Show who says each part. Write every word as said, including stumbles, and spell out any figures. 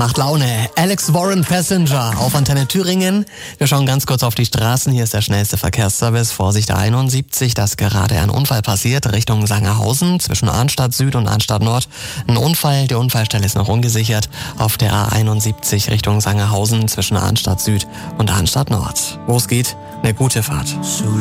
Speaker 1: Macht Laune. Alex Warren Passenger auf Antenne Thüringen. Wir schauen ganz kurz auf die Straßen. Hier ist der schnellste Verkehrsservice. Vorsicht, einundsiebzig, da ist gerade ein Unfall passiert Richtung Sangerhausen zwischen Arnstadt Süd und Arnstadt Nord. Ein Unfall, die Unfallstelle ist noch ungesichert. Auf der A einundsiebzig Richtung Sangerhausen zwischen Arnstadt Süd und Arnstadt Nord. Wo es geht, eine gute Fahrt.